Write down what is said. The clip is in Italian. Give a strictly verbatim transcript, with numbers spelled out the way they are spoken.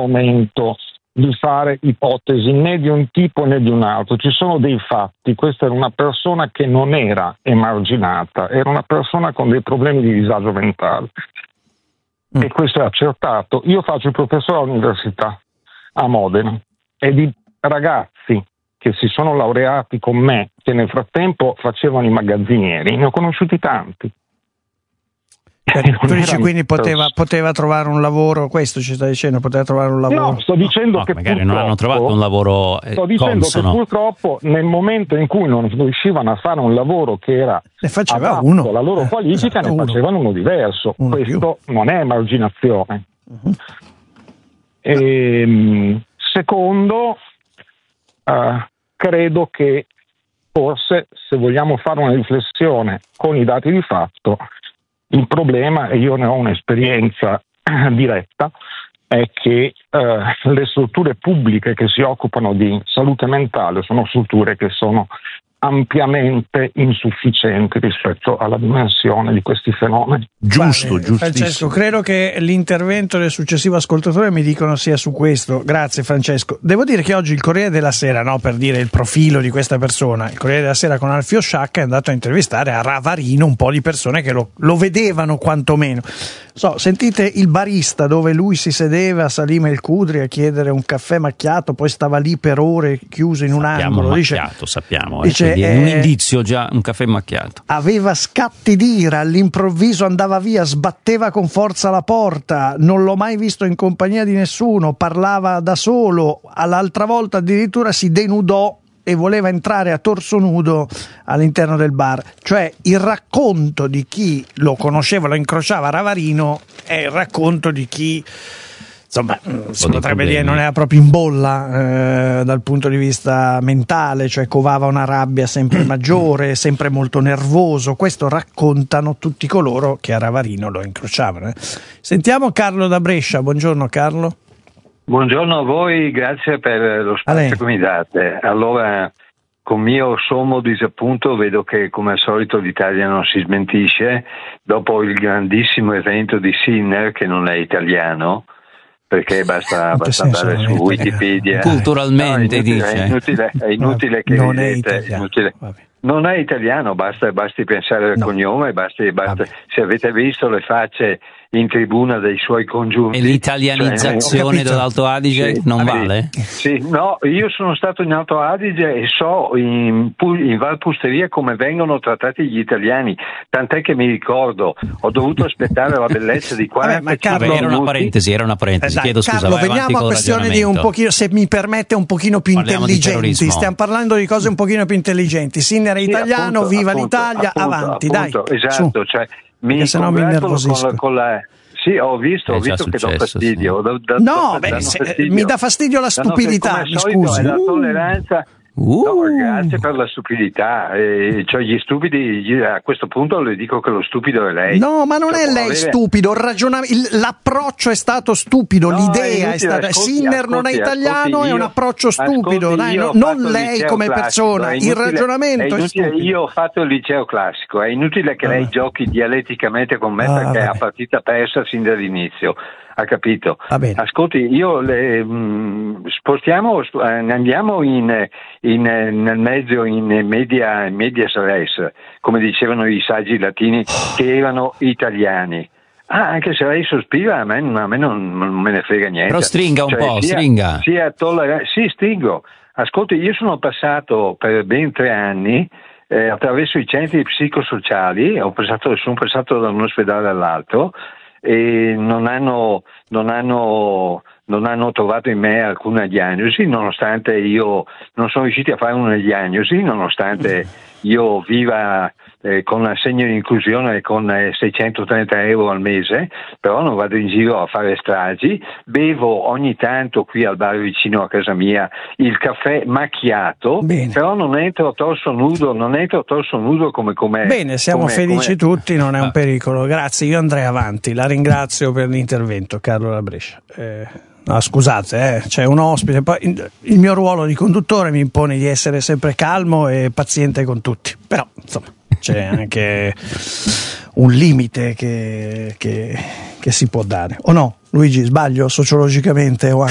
momento di fare ipotesi né di un tipo né di un altro, ci sono dei fatti. Questa era una persona che non era emarginata, era una persona con dei problemi di disagio mentale mm. e questo è accertato. Io faccio il professore all'università a Modena e di ragazzi che si sono laureati con me, che nel frattempo facevano i magazzinieri, ne ho conosciuti tanti. Tu dici quindi poteva, poteva trovare un lavoro, questo ci sta dicendo, poteva trovare un lavoro? No, sto dicendo no, che magari non hanno trovato un lavoro eh, sto dicendo consono. che purtroppo nel momento in cui non riuscivano a fare un lavoro che era ne faceva adatto uno. alla loro qualifica, esatto, ne uno. facevano uno diverso. Uno Questo più. Non è emarginazione. Uh-huh. E, secondo, uh, credo che forse, se vogliamo fare una riflessione con i dati di fatto, il problema, e io ne ho un'esperienza diretta, è che eh, le strutture pubbliche che si occupano di salute mentale sono strutture che sono ampiamente insufficienti rispetto alla dimensione di questi fenomeni. Giusto, giustissimo. Francesco, credo che l'intervento del successivo ascoltatore mi dicono sia su questo. Grazie Francesco. Devo dire che oggi il Corriere della Sera, no, per dire il profilo di questa persona, il Corriere della Sera con Alfio Sciacca è andato a intervistare a Ravarino un po' di persone che lo, lo vedevano quantomeno. So, sentite il barista dove lui si sedeva a Salim El Khudri a chiedere un caffè macchiato, poi stava lì per ore chiuso in un sappiamo angolo. Macchiato, dice, sappiamo. Dice, Eh, eh, un indizio già, un caffè macchiato. Aveva scatti d'ira, all'improvviso andava via, sbatteva con forza la porta, non l'ho mai visto in compagnia di nessuno, parlava da solo, all'altra volta addirittura si denudò e voleva entrare a torso nudo all'interno del bar. Cioè il racconto di chi lo conosceva, lo incrociava a Ravarino è il racconto di chi, insomma, si potrebbe dire non era proprio in bolla eh, dal punto di vista mentale, cioè covava una rabbia sempre maggiore, sempre molto nervoso. Questo raccontano tutti coloro che a Ravarino lo incrociavano. Eh. Sentiamo Carlo da Brescia. Buongiorno Carlo. Buongiorno a voi, grazie per lo spazio che mi date. Allora, con mio sommo disappunto vedo che come al solito l'Italia non si smentisce dopo il grandissimo evento di Sinner, che non è italiano, perché basta, basta andare su Wikipedia. Culturalmente, no, è inutile, dice. È inutile, è inutile che non ridete, è italiano. Inutile. Non è italiano, basta, basti pensare al no. cognome, basti, basta, se avete visto le facce in tribuna dei suoi congiunti. E l'italianizzazione cioè, dell'Alto Adige sì, non sì, vale? Sì, no, io sono stato in Alto Adige e so in, in Val Pusteria come vengono trattati gli italiani, tant'è che mi ricordo, ho dovuto aspettare la bellezza di quarantacinque minuti. Era una parentesi, era una parentesi, eh, chiedo dai, scusa. Carlo, veniamo a questione di un pochino, se mi permette, un pochino più Parliamo intelligenti. Stiamo parlando di cose un pochino più intelligenti. Sinner è sì, italiano, appunto, viva appunto, l'Italia, appunto, avanti, appunto, dai. Esatto, su. cioè mi se no mi innervosisco. con, con la Sì, ho visto, ho visto che successo, do fastidio. sì. Da, da, no, da, beh, se, fastidio. mi dà fastidio la stupidità, mi scusi. È la tolleranza. Uh. No, grazie per la stupidità. Eh, cioè gli stupidi, a questo punto le dico che lo stupido è lei. No, ma non cioè, è lei avere... stupido, il ragionam- il, l'approccio è stato stupido, no, l'idea è, è stata. ascolti, Sinner ascolti, non è italiano, ascolti, è un approccio stupido, ascolti, dai, no, non lei come classico, persona, inutile, il ragionamento è, è stupido. Io ho fatto il liceo classico, è inutile che ah. lei giochi dialetticamente con me ah, perché vabbè. è a partita persa sin dall'inizio. Ha capito? Ascolti, io le, mh, spostiamo, eh, andiamo in, in, nel mezzo in media, medias res, come dicevano i saggi latini che erano italiani. Ah, anche se lei sospira, a me, a me non, non me ne frega niente. Però stringa un cioè, po', sia, stringa. Sia tollera- sì, stringo. Ascolti, io sono passato per ben tre anni eh, attraverso i centri psicosociali, ho passato, sono passato da un ospedale all'altro, e non hanno, non hanno, non hanno trovato in me alcuna diagnosi, nonostante io non sono riusciti a fare una diagnosi, nonostante io viva eh, con l'assegno di inclusione con eh, seicentotrenta euro al mese, però non vado in giro a fare stragi, bevo ogni tanto qui al bar vicino a casa mia il caffè macchiato, Bene. però non entro a torso nudo, non entro a torso nudo come come Bene, siamo come, felici come... tutti, non è un pericolo. Grazie, io andrei avanti. La ringrazio per l'intervento, Carlo da Brescia. Eh... No, scusate, eh, c'è un ospite. Poi il mio ruolo di conduttore mi impone di essere sempre calmo e paziente con tutti. Però, insomma, c'è anche un limite che, che, che si può dare. O no, Luigi, sbaglio sociologicamente o anche